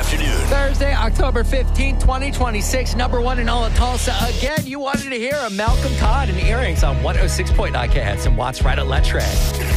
afternoon. Thursday, October 15th, 2026. Number one in all of Tulsa. Again, you wanted to hear a Malcolm Todd and Earrings on 106.9 KHETS and Watts right at Let's Red.